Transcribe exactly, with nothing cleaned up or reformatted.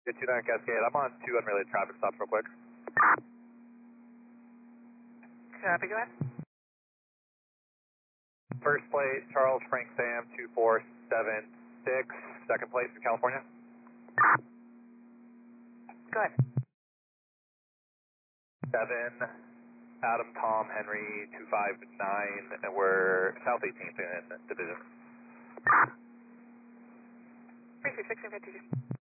two nine Cascade, I'm on two unrelated traffic stops real quick. Copy, go ahead. First plate, Charles Frank Sam two four seven six. Second place in California. Go ahead. Seven, Adam Tom Henry two five nine, and we're South eighteenth in Division. three six six fifty-two.